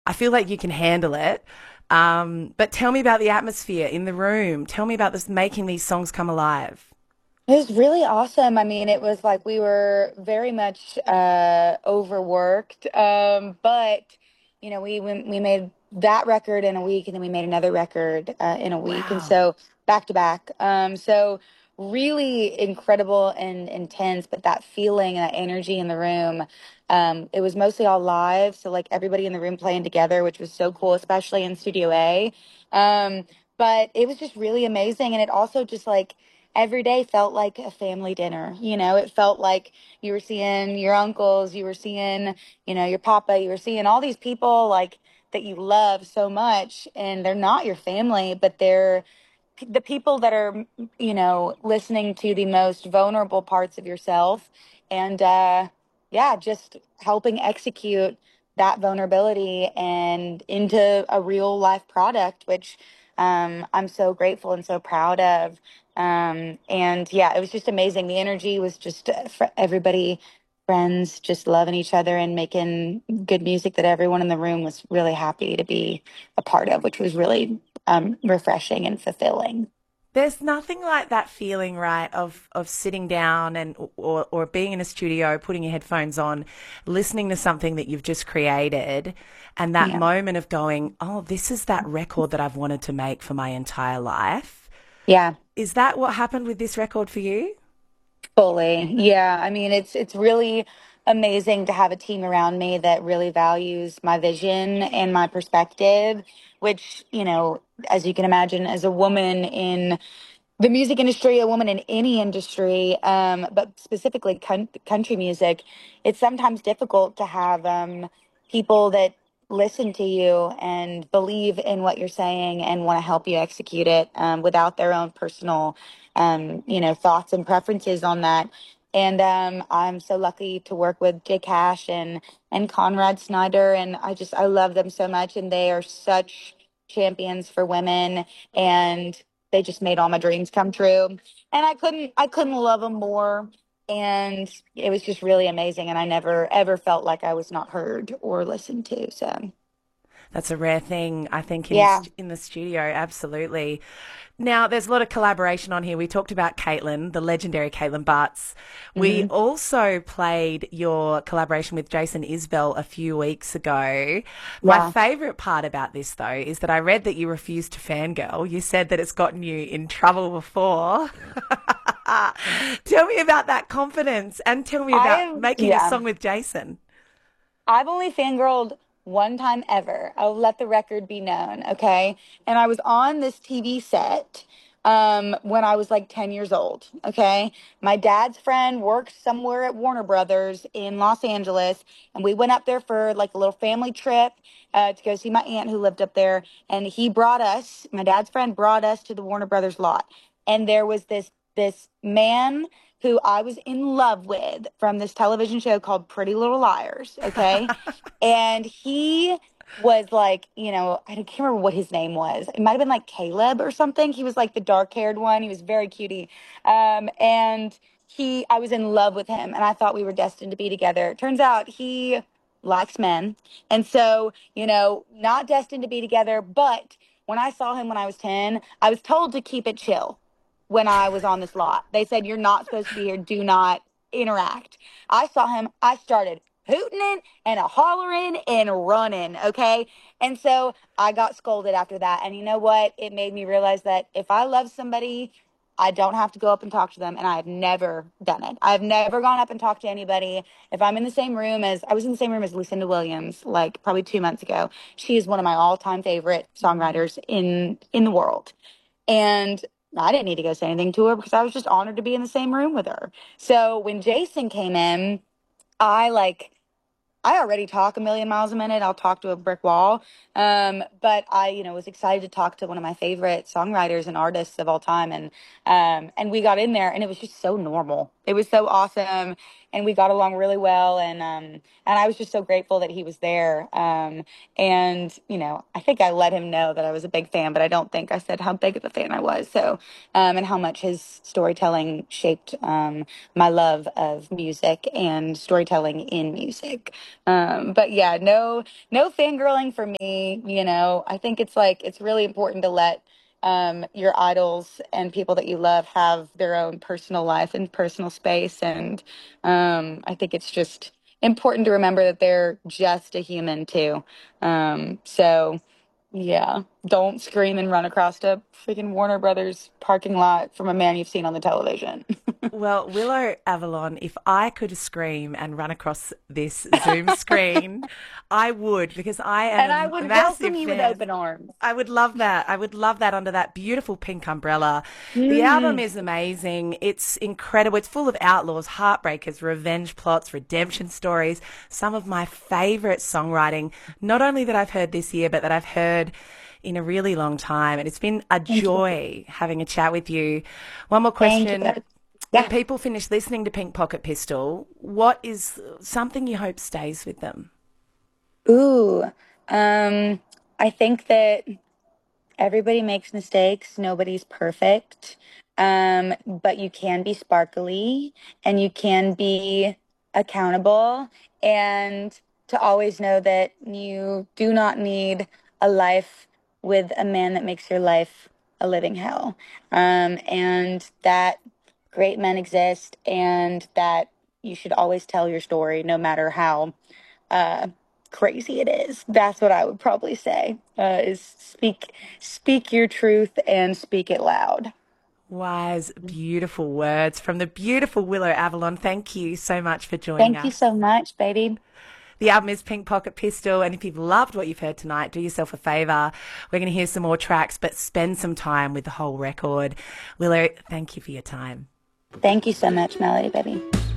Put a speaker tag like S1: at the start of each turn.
S1: I feel like you can handle it. But tell me about the atmosphere in the room. Tell me about this making these songs come alive.
S2: It was really awesome. I mean, it was like we were very much overworked, but we made that record in a week, and then we made another record in a week, and
S1: Wow.
S2: so back to back. So really incredible and intense. But that feeling and that energy in the room, it was mostly all live, so like everybody in the room playing together, which was so cool, especially in Studio A. Um, but it was just really amazing, and it also just like every day felt like a family dinner. It felt like you were seeing your uncles, you were seeing, your papa, you were seeing all these people like that you love so much, and they're not your family, but they're the people that are, listening to the most vulnerable parts of yourself. And yeah, just helping execute that vulnerability and into a real life product, which I'm so grateful and so proud of. And yeah, it was just amazing. The energy was just for everybody, friends, just loving each other and making good music that everyone in the room was really happy to be a part of, which was really refreshing and fulfilling.
S1: There's nothing like that feeling, right, of sitting down and or being in a studio, putting your headphones on, listening to something that you've just created, and that
S2: Yeah.
S1: moment of going, "Oh, this is that record that I've wanted to make for my entire life."
S2: Yeah.
S1: Is that what happened with this record for you?
S2: Fully. Yeah. I mean, it's really amazing to have a team around me that really values my vision and my perspective, which, as you can imagine, as a woman in the music industry, a woman in any industry, but specifically country music, it's sometimes difficult to have people that listen to you and believe in what you're saying and want to help you execute it without their own personal, thoughts and preferences on that. And I'm so lucky to work with Jay Cash and Conrad Snyder, and I love them so much, and they are such champions for women, and they just made all my dreams come true. And I couldn't love them more. And it was just really amazing. And I never ever felt like I was not heard or listened to. So
S1: That's a rare thing, I think,
S2: yeah.
S1: in the studio. Absolutely. Now, there's a lot of collaboration on here. We talked about Caitlin, the legendary Caitlin Butts. We
S2: Hmm.
S1: also played your collaboration with Jason Isbell a few weeks ago. My
S2: Yeah.
S1: favourite part about this, though, is that I read that you refused to fangirl. You said that it's gotten you in trouble before. Tell me about that confidence and tell me about making a
S2: Yeah.
S1: song with Jason.
S2: I've only fangirled one time ever. I'll let the record be known, okay? And I was on this TV set when I was like 10 years old, okay? My dad's friend worked somewhere at Warner Brothers in Los Angeles, and we went up there for like a little family trip to go see my aunt who lived up there. And my dad's friend brought us to the Warner Brothers lot. And there was this man who I was in love with from this television show called Pretty Little Liars. Okay. And he was like, I can't remember what his name was. It might have been like Caleb or something. He was like the dark haired one. He was very cutie. And I was in love with him, and I thought we were destined to be together. Turns out he likes men. And so, not destined to be together. But when I saw him when I was 10, I was told to keep it chill when I was on this lot. They said, "You're not supposed to be here. Do not interact." I saw him. I started hooting and a hollering and running. Okay. And so I got scolded after that. And you know what? It made me realize that if I love somebody, I don't have to go up and talk to them. And I've never done it. I've never gone up and talked to anybody. If I'm in the same room as I was in the same room as Lucinda Williams, like probably 2 months ago, she is one of my all-time favorite songwriters in the world. And I didn't need to go say anything to her because I was just honored to be in the same room with her. So when Jason came in, I like I already talk a million miles a minute. I'll talk to a brick wall. But I, was excited to talk to one of my favorite songwriters and artists of all time. And we got in there and it was just so normal. It was so awesome, and we got along really well, and I was just so grateful that he was there. And I think I let him know that I was a big fan, but I don't think I said how big of a fan I was. So, and how much his storytelling shaped my love of music and storytelling in music. But yeah, no fangirling for me. I think it's really important to let your idols and people that you love have their own personal life and personal space. And I think it's just important to remember that they're just a human too. So yeah, don't scream and run across a freaking Warner Brothers parking lot from a man you've seen on the television.
S1: Well, Willow Avalon, if I could scream and run across this Zoom screen, I would, because I
S2: And I
S1: am a
S2: would welcome
S1: massive
S2: you with
S1: fan.
S2: open arms.
S1: I would love that. I would love that under that beautiful pink umbrella. The album
S2: Mm.
S1: is amazing. It's incredible. It's full of outlaws, heartbreakers, revenge plots, redemption stories. Some of my favorite songwriting, not only that I've heard this year, but that I've heard in a really long time. And it's been a
S2: Thank you.
S1: joy having a chat with you. One more
S2: Thank you.
S1: question. When
S2: Yeah.
S1: people finish listening to Pink Pocket Pistol, what is something you hope stays with them?
S2: Ooh. I think that everybody makes mistakes. Nobody's perfect. But you can be sparkly and you can be accountable, and to always know that you do not need a life with a man that makes your life a living hell. And that great men exist, and that you should always tell your story no matter how uh, crazy it is. That's what I would probably say. Is speak your truth and speak it loud.
S1: Wise, beautiful words from the beautiful Willow Avalon. Thank you so much for joining
S2: Thank you
S1: us.
S2: so much, baby.
S1: The album is Pink Pocket Pistol, and if you've loved what you've heard tonight, do yourself a favour. We're going to hear some more tracks, but spend some time with the whole record. Willow, thank you for your time.
S2: Thank you so much, Melody, baby.